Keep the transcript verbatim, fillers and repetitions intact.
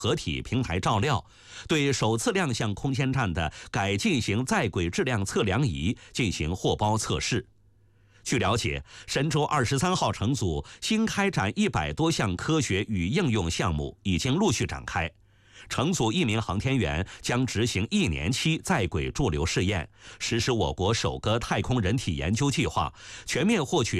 合体平台照料，对首次亮相空间站的改进型在轨质量测量仪进行货包测试。据了解，神舟二十三号乘组新开展一百多项科学与应用项目已经陆续展开。乘组一名航天员将执行一年期在轨驻留试验，实施我国首个太空人体研究计划，全面获取